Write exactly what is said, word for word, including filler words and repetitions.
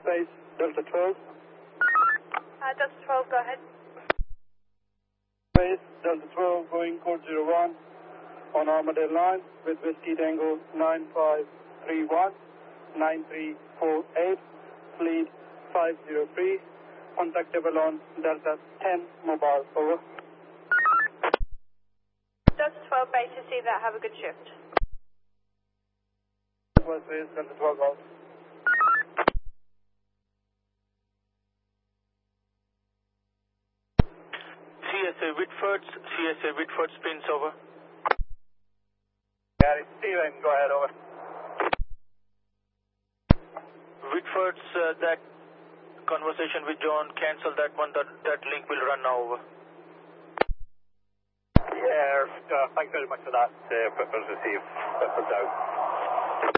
Space, Delta twelve. Uh, Delta twelve, go ahead. Space, Delta twelve, going code zero one on Armadale line with Whiskey Tango nine five three one nine three four eight, fleet five zero three, contactable on Delta ten mobile, over. Delta twelve, base, receive that, have a good shift. West Base, Delta twelve out. C S A Whitford, C S A Whitford, spins over. Gary, Steven, go ahead, over. Whitford's, uh, that conversation with John, cancel that one, that, that link will run now, over. Yeah, uh, thanks very much for that. Uh, Whitford received, Whitford's out.